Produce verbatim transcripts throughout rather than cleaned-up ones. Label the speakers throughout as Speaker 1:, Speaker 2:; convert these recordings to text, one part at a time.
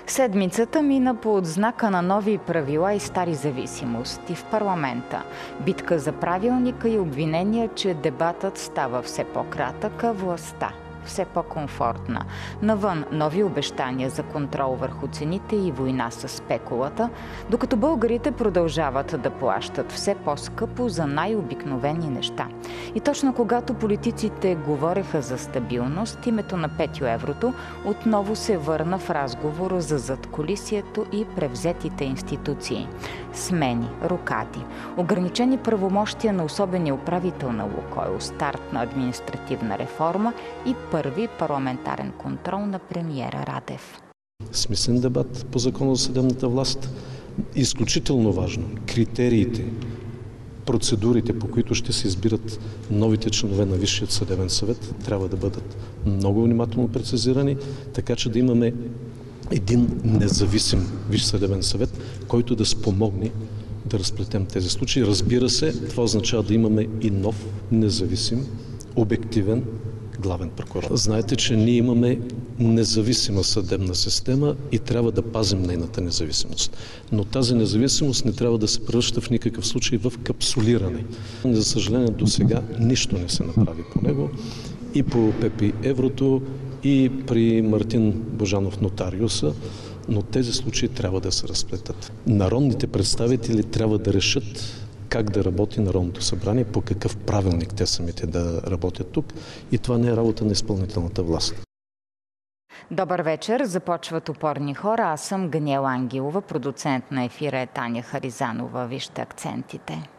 Speaker 1: Седмицата мина под знака на нови правила и стари зависимости в парламента. Битка за правилника и обвинения, че дебатът става все по-кратък, а властта все по-комфортна. Навън нови обещания за контрол върху цените и война с спекулата, докато българите продължават да плащат все по-скъпо за най-обикновени неща. И точно когато политиците говореха за стабилност, името на Петю еврото отново се върна в разговор за задкулисието и превзетите институции. Смени, рокади, ограничени правомощия на особения управител на Лукойл, старт на административна реформа и първи парламентарен контрол на премиера Радев.
Speaker 2: Смислен дебат по закона за съдебната власт. Изключително важно. Критериите, процедурите, по които ще се избират новите членове на Висшият съдебен съвет, трябва да бъдат много внимателно прецизирани, така че да имаме един независим Висш съдебен съвет, който да спомогне да разплетем тези случаи. Разбира се, това означава да имаме и нов, независим, обективен главен прокурор. Знаете, че ние имаме независима съдебна система и трябва да пазим нейната независимост. Но тази независимост не трябва да се превръща в никакъв случай в капсулиране. За съжаление, до сега нищо не се направи по него. И по Пепи еврото, и при Мартин Божанов нотариуса, но тези случаи трябва да се разплетат. Народните представители трябва да решат как да работи Народното събрание, по какъв правилник те самите да работят тук. И това не е работа на изпълнителната власт.
Speaker 1: Добър вечер. Започват Опорни хора. Аз съм Ганиела Ангелова. Продуцент на ефира е Таня Харизанова. Вижте акцентите.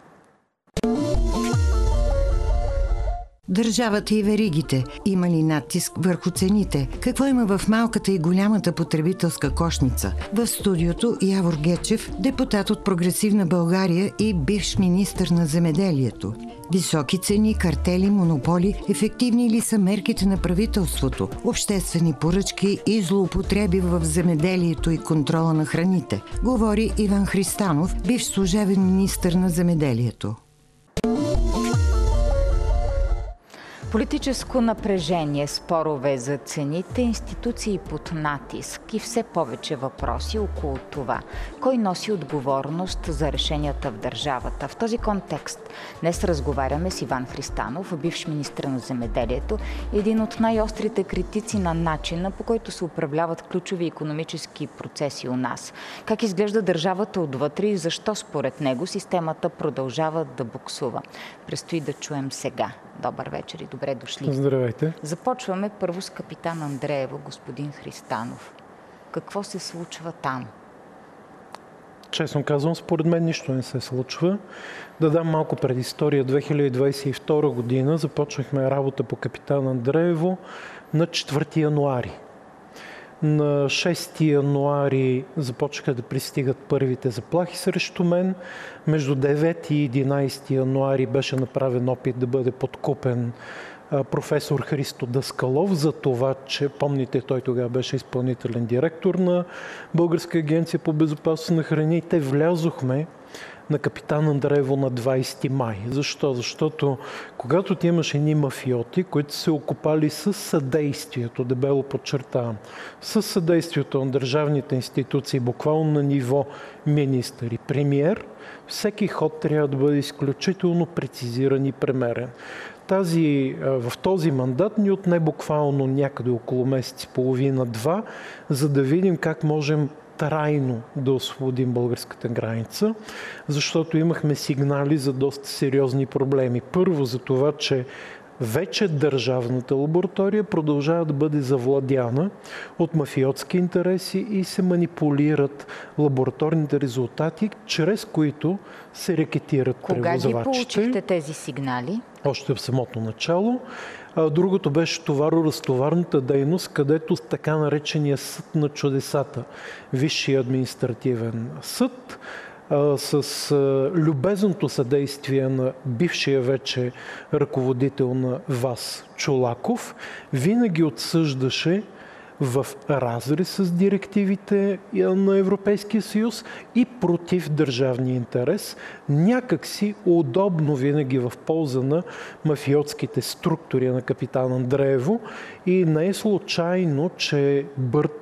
Speaker 3: Държавата и веригите. Има ли натиск върху цените? Какво има в малката и голямата потребителска кошница? В студиото Явор Гечев, депутат от Прогресивна България и бивш министър на земеделието. Високи цени, картели, монополи, ефективни ли са мерките на правителството, обществени поръчки и злоупотреби в земеделието и контрола на храните? Говори Иван Христанов, бивш служебен министър на земеделието.
Speaker 1: Политическо напрежение, спорове за цените, институции под натиск и все повече въпроси около това. Кой носи отговорност за решенията в държавата? В този контекст днес разговаряме с Иван Христанов, бивш министър на земеделието, един от най-острите критици на начина, по който се управляват ключови икономически процеси у нас. Как изглежда държавата отвътре и защо според него системата продължава да буксува? Предстои да чуем сега. Добър вечер и добре дошли.
Speaker 4: Здравейте.
Speaker 1: Започваме първо с капитан Андреево, господин Христанов. Какво се случва там?
Speaker 4: Честно казвам, според мен нищо не се случва. Да дам малко предистория. две хиляди двадесет и втора година започнахме работа по капитан Андреево на четвърти януари. На шести януари започнаха да пристигат първите заплахи срещу мен. Между девети и единадесети януари беше направен опит да бъде подкупен професор Христо Даскалов за това, че, помните, той тогава беше изпълнителен директор на Българска агенция по безопасност на храните. Влязохме на капитан Андреево на двадесети май. Защо? Защото когато ти имаш едни мафиоти, които се окупали с съдействието, дебело подчертавам, с съдействието на държавните институции, буквално на ниво министър и премиер, всеки ход трябва да бъде изключително прецизиран и премерен. Тази, в този мандат ни отне буквално някъде около месец и половина-два, за да видим как можем трайно да освободим българската граница, защото имахме сигнали за доста сериозни проблеми. Първо за това, че вече държавната лаборатория продължава да бъде завладяна от мафиотски интереси и се манипулират лабораторните резултати, чрез които се рекетират превозвачите.
Speaker 1: Кога ги получихте тези сигнали?
Speaker 4: Още в самото начало. Другото беше товаро-разтоварната дейност, където така наречения съд на чудесата, Висшия административен съд, с любезното съдействие на бившия вече ръководител на ВАС Чолаков, винаги отсъждаше в разрез с директивите на Европейския съюз и против държавния интерес, някакси удобно винаги в полза на мафиотските структури на капитан Андреево. И не е случайно, че Бърт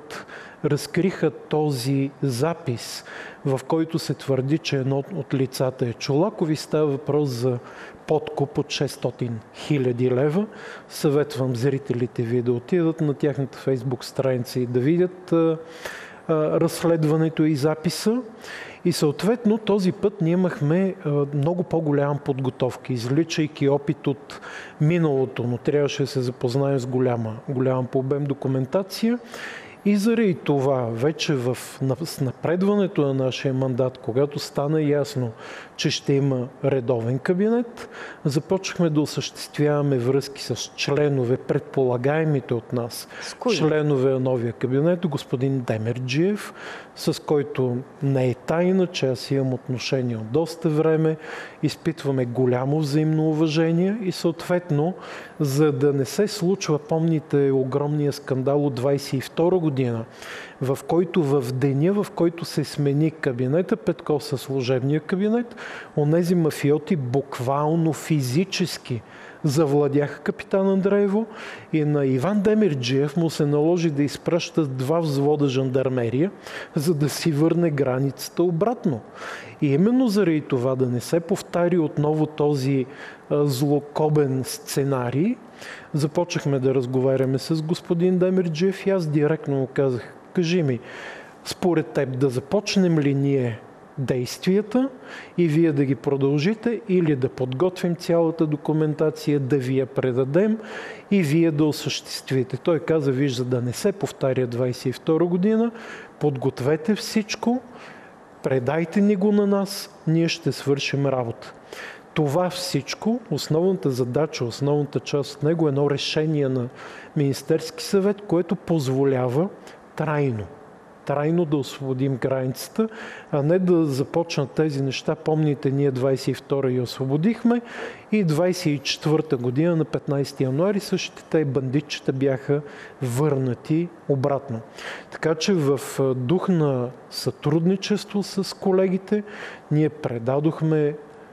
Speaker 4: път разкриха този запис, в който се твърди, че едно от лицата е Чолаков и става въпрос за подкуп от шестстотин хиляди лева. Съветвам зрителите ви да отидат на тяхната фейсбук страница и да видят а, а, разследването и записа. И съответно този път ние имахме а, много по-голяма подготовка, извличайки опит от миналото, но трябваше да се запознаем с голяма, голяма по обем документация. И заради това, вече в, с напредването на нашия мандат, когато стана ясно, че ще има редовен кабинет, започнахме да осъществяваме връзки с членове, предполагаемите от нас, членове на новия кабинет, господин Демерджиев, с който не е тайна, че аз имам отношение от доста време, изпитваме голямо взаимно уважение и съответно, за да не се случва, помните огромния скандал от двадесет и втора година, в който в деня, в който се смени кабинета, Петков със служебния кабинет, онези мафиоти буквално физически завладяха Капитан Андреево и на Иван Демерджиев му се наложи да изпраща два взвода жандармерия, за да си върне границата обратно. И именно заради това да не се повтари отново този а, злокобен сценарий, започнахме да разговаряме с господин Демерджиев и аз директно му казах: кажи ми, според теб да започнем ли ние действията и вие да ги продължите, или да подготвим цялата документация, да ви я предадем и вие да осъществите. Той каза: вижда, да не се повтаря двадесет и втора година, подгответе всичко, предайте ни го на нас, ние ще свършим работа. Това всичко, основната задача, основната част от него е едно решение на Министерски съвет, което позволява трайно, трайно да освободим границата, а не да започнат тези неща. Помните, ние двадесет и втора я освободихме и двадесет и четвърта година на петнадесети януари същите те бандитчета бяха върнати обратно. Така че в дух на сътрудничество с колегите ние предадохме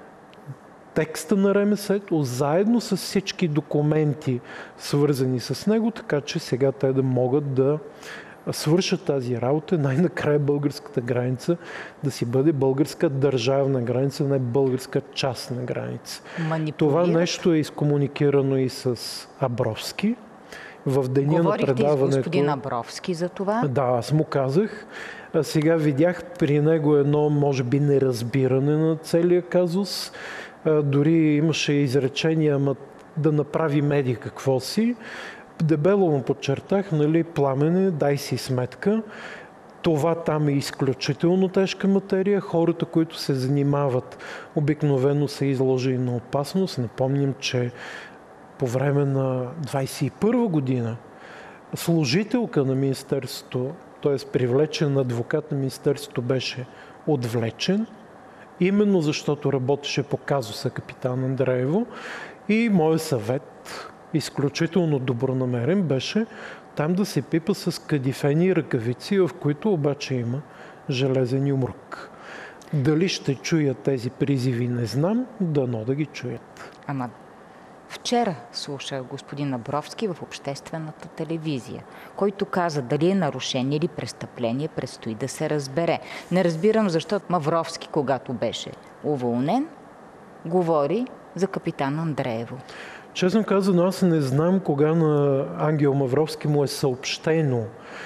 Speaker 4: текста на РМС-то заедно с всички документи, свързани с него, така че сега те да могат да свършат тази работа, най-накрая българската граница да си бъде българска държавна граница, не българска частна граница. Това нещо е изкомуникирано и с Абровски. В деня
Speaker 1: Говорихте
Speaker 4: на предаването...
Speaker 1: с господин Абровски за това?
Speaker 4: Да, аз му казах. А сега видях при него едно, може би, неразбиране на целия казус. А, дори имаше изречения, ама да направи медия какво си. Дебело му подчертах, нали, Пламене, дай си сметка. Това там е изключително тежка материя. Хората, които се занимават, обикновено са изложени на опасност. Напомням, че по време на двадесет и първа година служителка на Министерството, т.е. привлечен адвокат на Министерството, беше отвлечен, именно защото работеше по казуса Капитан Андреево. И моят съвет, изключително добронамерен, беше там да се пипа с кадифени ръкавици, в които обаче има железен юмрук. Дали ще чуят тези призиви, не знам, дано да ги чуят.
Speaker 1: Ама вчера слушах господин Абровски в обществената телевизия, който каза дали е нарушение или престъпление, предстои да се разбере. Не разбирам защо Мавровски, когато беше уволнен, говори за Капитан Андреево.
Speaker 4: Честно казано, аз не знам кога на Ангел Мавровски му е съобщено,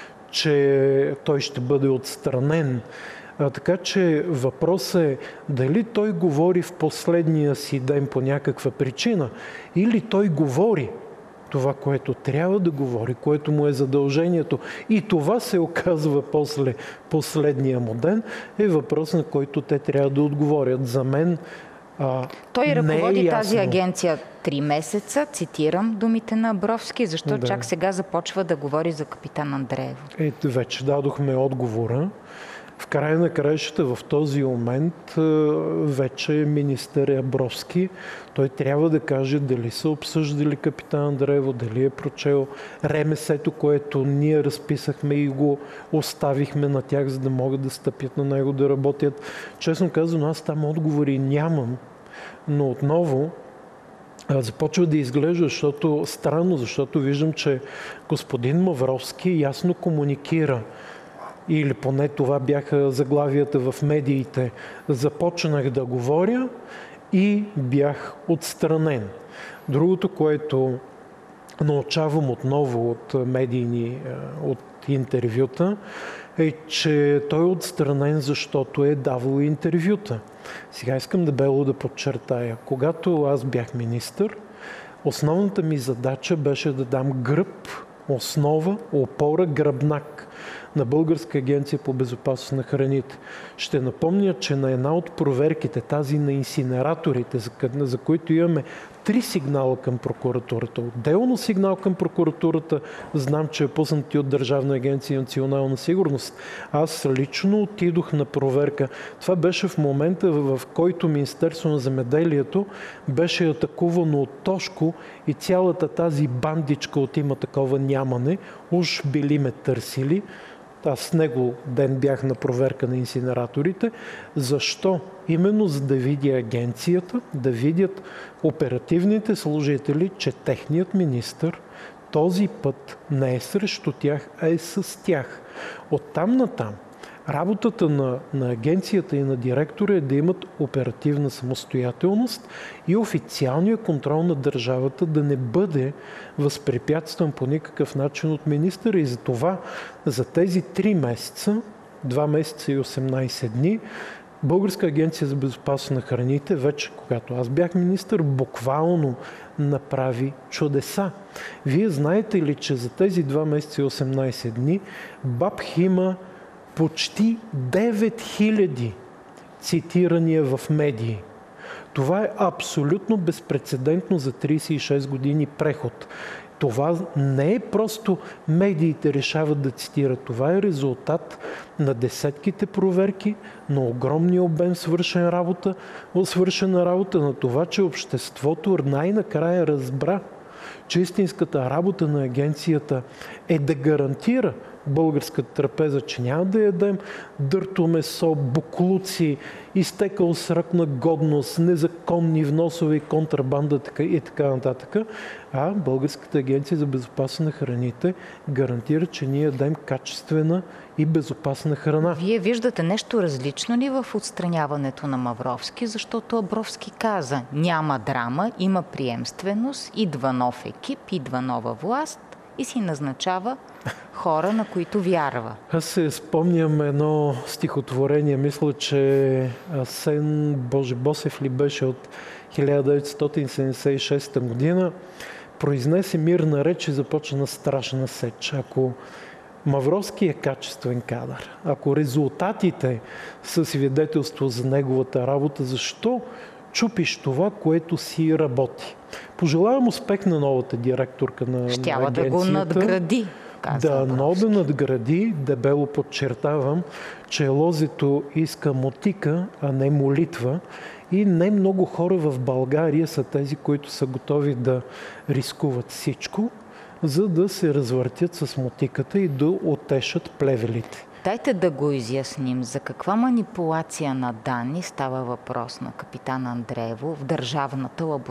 Speaker 4: че той ще бъде отстранен. А, така че въпросът е дали той говори в последния си ден по някаква причина, или той говори това, което трябва да говори, което му е задължението. И това се оказва после последния му ден, е въпрос, на който те трябва да отговорят. За мен а,
Speaker 1: той ръководи
Speaker 4: е
Speaker 1: тази агенция три месеца, цитирам думите на Абровски, защо
Speaker 4: да.
Speaker 1: чак сега започва да говори за Капитан Андреево.
Speaker 4: Ето, вече дадохме отговора. В края на краищата в този момент вече министър Абровски, той трябва да каже дали са обсъждали Капитан Андреево, дали е прочел РМС-то, което ние разписахме и го оставихме на тях, за да могат да стъпят на него, да работят. Честно казано, аз там отговори нямам, но отново започва да изглежда, защото странно, защото виждам, че господин Мавровски ясно комуникира, или поне това бяха заглавията в медиите. Започнах да говоря и бях отстранен. Другото, което научавам отново от медийни, от интервюта, е, че той е отстранен, защото е давал интервюта. Сега искам дебело да подчертая. Когато аз бях министър, основната ми задача беше да дам гръб, основа, опора, гръбнак на Българска агенция по безопасност на храните. Ще напомня, че на една от проверките, тази на инсинераторите, за които имаме три сигнала към прокуратурата. Отделно сигнал към прокуратурата, знам, че е пуснат и от Държавна агенция национална сигурност. Аз лично отидох на проверка. Това беше в момента, в който Министерство на земеделието беше атакувано от Тошко и цялата тази бандичка от Има такова нямане, уж били ме търсили. Аз с него ден бях на проверка на инсинераторите. Защо? Именно за да видя агенцията, да видят оперативните служители, че техният министър този път не е срещу тях, а е с тях. Оттам натам работата на, на агенцията и на директора е да имат оперативна самостоятелност и официалния контрол на държавата да не бъде възпрепятстван по никакъв начин от министъра. И за това за тези три месеца, два месеца и осемнайсет дни, Българска агенция за безопасност на храните, вече когато аз бях министър, буквално направи чудеса. Вие знаете ли, че за тези два месеца и осемнайсет дни БАБХ има почти девет хиляди цитирания в медии. Това е абсолютно безпрецедентно за трийсет и шест години преход. Това не е просто медиите решават да цитират. Това е резултат на десетките проверки, на огромния обем свършена работа, свършена работа, на това, че обществото най-накрая разбра, че истинската работа на агенцията е да гарантира българската трапеза, че няма да ядем дърто месо, буклуци, изтекал срок на годност, незаконни вносове и контрабанда и така нататък, а Българската агенция за безопасност на храните гарантира, че ние ядем качествена и безопасна храна.
Speaker 1: Вие виждате нещо различно ли в отстраняването на Мавровски, защото Абровски каза, няма драма, има приемственост, идва нов екип, идва нова власт и си назначава хора, на които вярва.
Speaker 4: Аз се спомням едно стихотворение, мисля, че Асен Божебосев ли беше от хиляда деветстотин седемдесет и шеста година, произнесе мирна реч и започна страшна сеч. Ако Мавровски е качествен кадър, ако резултатите са свидетелство за неговата работа, защо чупиш това, което си работи? Пожелавам успех на новата директорка на, на агенцията.
Speaker 1: Да го надгради, каза
Speaker 4: Да, но да надгради, дебело подчертавам, че лозето иска мотика, а не молитва. И не много хора в България са тези, които са готови да рискуват всичко, за да се развъртят с мотиката и да отешат плевелите.
Speaker 1: Дайте да го изясним. За каква манипулация на данни става въпрос на капитан Андреево в държавната лаборатория?